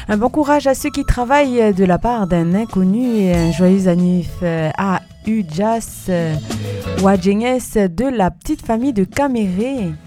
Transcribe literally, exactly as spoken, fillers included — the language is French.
Un bon courage à ceux qui travaillent de la part d'un inconnu et un joyeux anniv à Ujas Wajenges de la petite famille de Caméré.